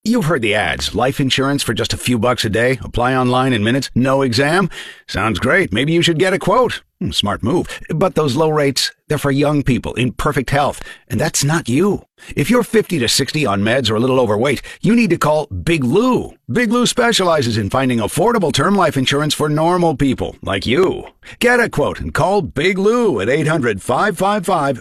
You've heard the ads. Life insurance for just a few bucks a day. Apply online in minutes. No exam. Sounds great. Maybe you should get a quote. Smart move. But those low rates, they're for young people in perfect health. And that's not you. If you're 50 to 60 on meds or a little overweight, you need to call Big Lou. Big Lou specializes in finding affordable term life insurance for normal people like you. Get a quote and call Big Lou at 800-555